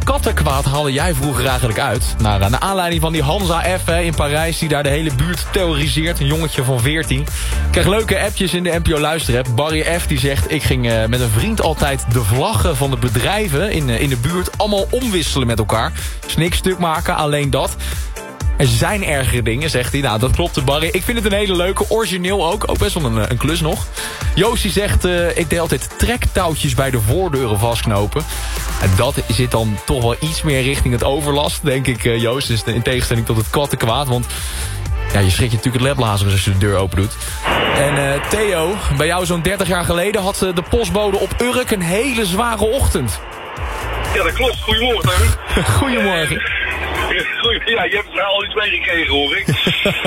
kattenkwaad haalde jij vroeger eigenlijk uit? Nou, naar aanleiding van die Hansa F in Parijs... die daar de hele buurt terroriseert. Een jongetje van 14. Ik krijg leuke appjes in de NPO Luisterapp. Barry F. die zegt... ik ging met een vriend altijd de vlaggen van de bedrijven in de buurt... allemaal omwisselen met elkaar. Dus niks stuk maken, alleen dat... Er zijn ergere dingen, zegt hij. Nou, dat klopt, Barry. Ik vind het een hele leuke, origineel ook best wel een klus nog. Joost die zegt, ik deed altijd trektouwtjes bij de voordeuren vastknopen. En dat zit dan toch wel iets meer richting het overlast, denk ik, Joost. Dus in tegenstelling tot het kattenkwaad, want... ja, je schrikt je natuurlijk het leplazers als je de deur open doet. En Theo, bij jou zo'n 30 jaar geleden had de postbode op Urk een hele zware ochtend. Ja, dat klopt. Goedemorgen. Goedemorgen. Ja, je hebt er al iets meegekregen, hoor ik.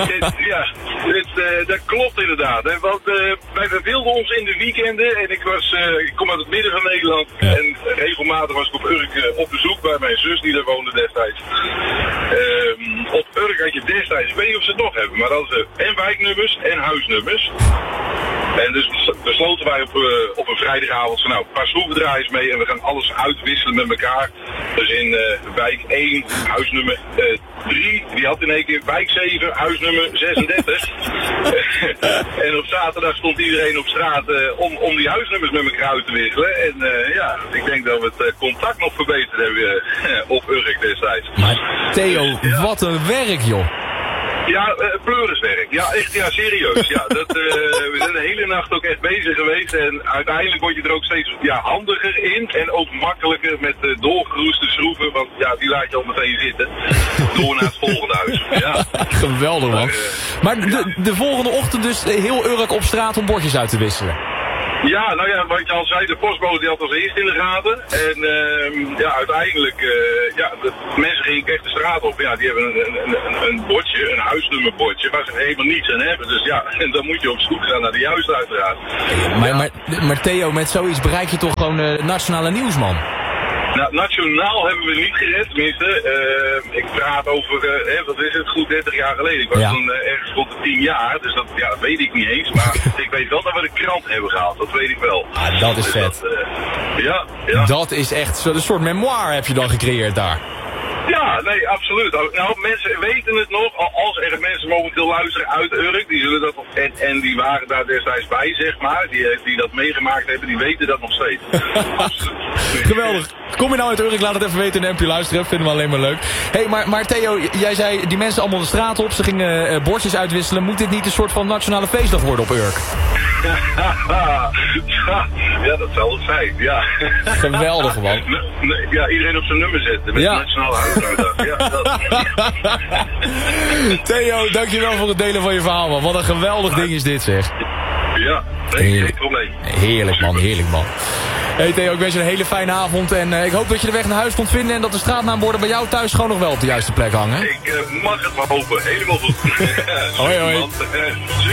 Dat klopt inderdaad. Hè, want wij verveelden ons in de weekenden en ik kom uit het midden van Nederland. Ja. En regelmatig was ik op Urk op bezoek bij mijn zus die daar woonde destijds. Op Urk had je destijds, ik weet niet of ze het nog hebben, maar hadden ze en wijknummers en huisnummers. En dus besloten wij op een vrijdagavond van nou, een paar schroevendraaiers mee en we gaan alles uitwisselen met elkaar. Dus in wijk 1, huisnummer 3, die had in één keer wijk 7, huisnummer 36. En op zaterdag stond iedereen op straat om die huisnummers met elkaar uit te wisselen. En ik denk dat we het contact nog verbeterd hebben op Urk destijds. Maar Theo, wat een werk joh. Ja, pleuriswerk. Ja, echt, ja, serieus. Ja, we zijn de hele nacht ook echt bezig geweest. En uiteindelijk word je er ook steeds handiger in. En ook makkelijker met doorgeroeste schroeven. Want ja, die laat je al meteen zitten. Door naar het volgende huis. Ja. Geweldig, man. Maar de volgende ochtend dus heel Urk op straat om bordjes uit te wisselen. Ja, nou ja, wat je al zei, de postbode die had als eerste in de gaten. En uiteindelijk, de mensen gingen echt de straat op. Ja, die hebben een bordje, een huisnummerbordje, waar ze helemaal niets aan hebben. Dus ja, en dan moet je op zoek gaan naar de juiste uiteraard. Maar Theo, met zoiets bereik je toch gewoon nationale nieuws, man? Nou, nationaal hebben we niet gered, tenminste. Ik praat over, wat is het, goed 30 jaar geleden. Ik was toen ergens rond de 10 jaar, dus dat weet ik niet eens. Maar ik weet wel dat we de krant hebben gehaald, dat weet ik wel. Ah, dat is dus vet. Ja. Dat is echt een soort memoir heb je dan gecreëerd daar. Ja, nee, absoluut. Nou, mensen weten het nog. Als er mensen momenteel luisteren uit Urk, die zullen dat nog... En die waren daar destijds bij, zeg maar. Die dat meegemaakt hebben, die weten dat nog steeds. Absoluut. Geweldig. Kom je nou uit Urk, laat het even weten in de NPO Luisteren. Vinden we alleen maar leuk. Hey, maar Theo, jij zei, die mensen allemaal de straat op. Ze gingen bordjes uitwisselen. Moet dit niet een soort van nationale feestdag worden op Urk? Ja, dat zal het zijn, ja. Geweldig, man. Ja, iedereen op zijn nummer zetten met de nationale huishouddag. Ja, dat. Theo, dankjewel voor het delen van je verhaal, man. Wat een geweldig ding is dit, zeg. Ja, geen probleem. Heerlijk, man, heerlijk, man. Hey Theo, ik wens je een hele fijne avond en ik hoop dat je de weg naar huis kunt vinden en dat de straatnaamborden bij jou thuis gewoon nog wel op de juiste plek hangen. Ik mag het maar hopen, helemaal goed. Hoi, hoi.